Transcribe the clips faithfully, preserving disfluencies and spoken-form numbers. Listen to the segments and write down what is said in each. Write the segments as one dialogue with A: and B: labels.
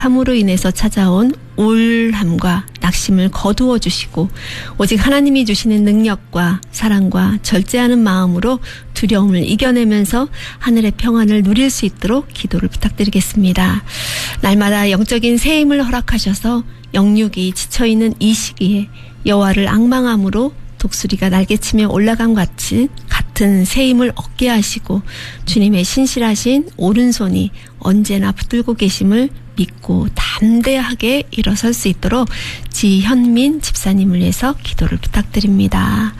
A: 함으로 인해서 찾아온 우울함과 낙심을 거두어 주시고 오직 하나님이 주시는 능력과 사랑과 절제하는 마음으로 두려움을 이겨내면서 하늘의 평안을 누릴 수 있도록 기도를 부탁드리겠습니다. 날마다 영적인 새 힘을 허락하셔서 영육이 지쳐있는 이 시기에 여호와를 앙망함으로 독수리가 날개치며 올라감 같이 같은 새 힘을 얻게 하시고 주님의 신실하신 오른손이 언제나 붙들고 계심을 믿고 담대하게 일어설 수 있도록 지현민 집사님을 위해서 기도를 부탁드립니다.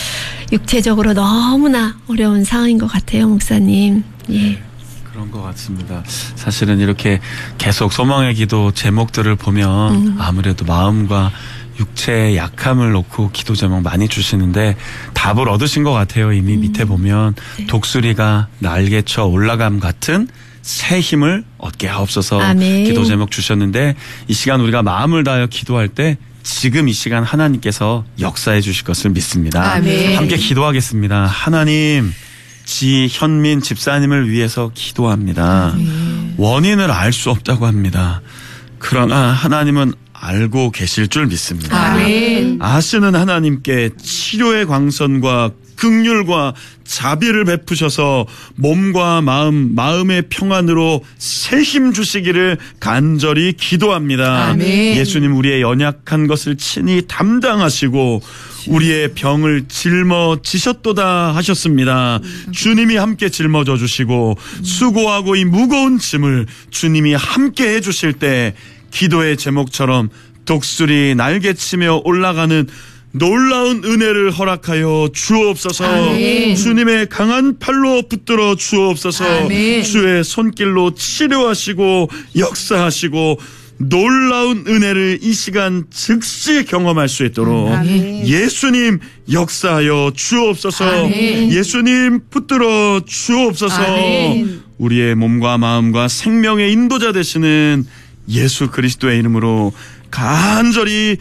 A: 육체적으로 너무나 어려운 상황인 것 같아요, 목사님. 예.
B: 그런 것 같습니다. 사실은 이렇게 계속 소망의 기도 제목들을 보면 음. 아무래도 마음과 육체의 약함을 놓고 기도 제목 많이 주시는데 답을 얻으신 것 같아요. 이미 음. 밑에 보면 네. 독수리가 날개쳐 올라감 같은 새 힘을 얻게 하옵소서. 아멘. 기도 제목 주셨는데 이 시간 우리가 마음을 다하여 기도할 때 지금 이 시간 하나님께서 역사해 주실 것을 믿습니다. 아멘. 함께 기도하겠습니다. 하나님, 지현민 집사님을 위해서 기도합니다. 아멘. 원인을 알 수 없다고 합니다. 그러나 하나님은 알고 계실 줄 믿습니다. 아멘. 아시는 하나님께 치료의 광선과 긍휼과 자비를 베푸셔서 몸과 마음, 마음의 평안으로 새 힘 주시기를 간절히 기도합니다. 아멘. 예수님 우리의 연약한 것을 친히 담당하시고 우리의 병을 짊어지셨도다 하셨습니다. 주님이 함께 짊어져 주시고 수고하고 이 무거운 짐을 주님이 함께 해주실 때 기도의 제목처럼 독수리 날개치며 올라가는 놀라운 은혜를 허락하여 주옵소서. 아멘. 주님의 강한 팔로 붙들어 주옵소서. 아멘. 주의 손길로 치료하시고 역사하시고 놀라운 은혜를 이 시간 즉시 경험할 수 있도록 아멘. 예수님 역사하여 주옵소서. 아멘. 예수님 붙들어 주옵소서. 아멘. 우리의 몸과 마음과 생명의 인도자 되시는 예수 그리스도의 이름으로 간절히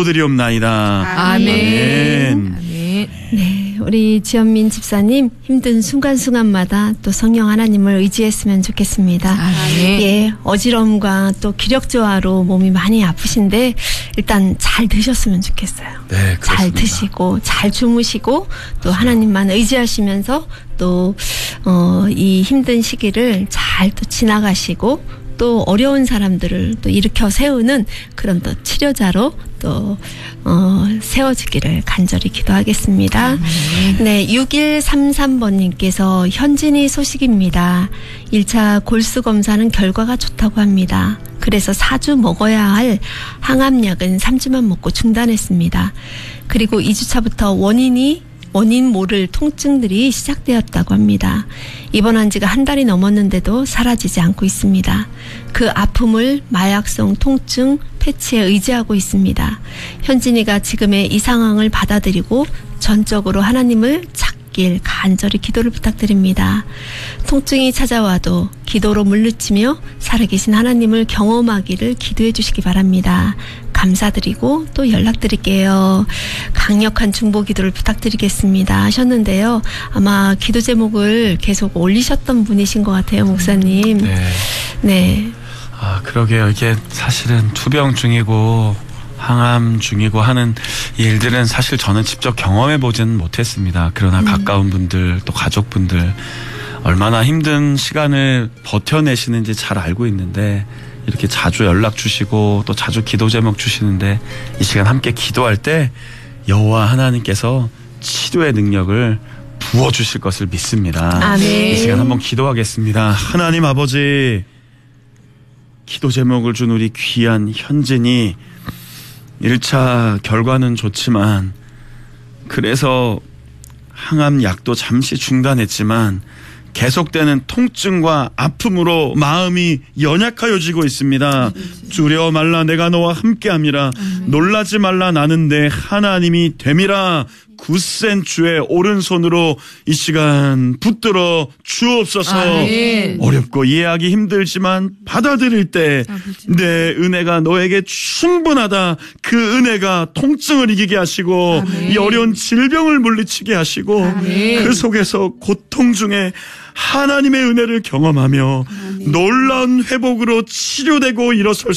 B: 기도드리옵나이다.
A: 아멘. 아멘. 아멘. 네, 우리 지현민 집사님 힘든 순간순간마다 또 성령 하나님을 의지했으면 좋겠습니다. 아멘. 예, 어지러움과 또 기력 저하로 몸이 많이 아프신데 일단 잘 드셨으면 좋겠어요.
B: 네, 그렇습니다.
A: 잘 드시고 잘 주무시고 또 하나님만 의지하시면서 또 어, 이 힘든 시기를 잘 또 지나가시고 또 어려운 사람들을 또 일으켜 세우는 그런 또 치료자로 또 어, 세워주기를 간절히 기도하겠습니다. 음. 네, 육일삼삼 번님께서 현진이 소식입니다. 일 차 골수 검사는 결과가 좋다고 합니다. 그래서 사 주 먹어야 할 항암약은 삼 주만 먹고 중단했습니다. 그리고 이 주차부터 원인이 원인 모를 통증들이 시작되었다고 합니다. 입원한 지가 한 달이 넘었는데도 사라지지 않고 있습니다. 그 아픔을 마약성 통증 패치에 의지하고 있습니다. 현진이가 지금의 이 상황을 받아들이고 전적으로 하나님을 찾길 간절히 기도를 부탁드립니다. 통증이 찾아와도 기도로 물리치며 살아계신 하나님을 경험하기를 기도해 주시기 바랍니다. 감사드리고 또 연락드릴게요. 강력한 중보 기도를 부탁드리겠습니다 하셨는데요. 아마 기도 제목을 계속 올리셨던 분이신 것 같아요, 목사님.
B: 네.
A: 네.
B: 아, 그러게요. 이게 사실은 투병 중이고 항암 중이고 하는 일들은 사실 저는 직접 경험해 보지는 못했습니다. 그러나 음. 가까운 분들 또 가족분들 얼마나 힘든 시간을 버텨내시는지 잘 알고 있는데 이렇게 자주 연락 주시고 또 자주 기도 제목 주시는데 이 시간 함께 기도할 때 여호와 하나님께서 치료의 능력을 부어주실 것을 믿습니다. 아멘. 이 시간 한번 기도하겠습니다. 하나님 아버지, 기도 제목을 준 우리 귀한 현진이 일 차 결과는 좋지만 그래서 항암약도 잠시 중단했지만 계속되는 통증과 아픔으로 마음이 연약하여지고 있습니다. 두려워 말라, 내가 너와 함께함이라. 놀라지 말라, 나는 내 하나님이 됨이라.
C: 굳센 주의 오른손으로 이 시간 붙들어 주옵소서.
D: 아멘.
C: 어렵고 이해하기 힘들지만 받아들일 때 내 은혜가 너에게 충분하다. 그 은혜가 통증을 이기게 하시고
D: 아멘.
C: 이 어려운 질병을 물리치게 하시고
D: 아멘.
C: 그 속에서 고통 중에 하나님의 은혜를 경험하며
D: 아멘.
C: 놀라운 회복으로 치료되고 일어설